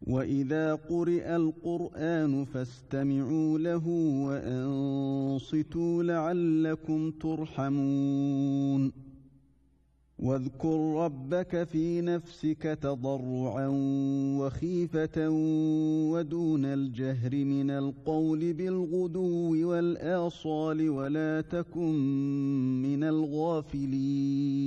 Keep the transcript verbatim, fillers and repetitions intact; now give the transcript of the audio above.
وإذا قرئ القرآن فاستمعوا له وأنصتوا لعلكم ترحمون واذكر ربك في نفسك تضرعا وخيفة ودون الجهر من القول بالغدو والآصال ولا تكن من الغافلين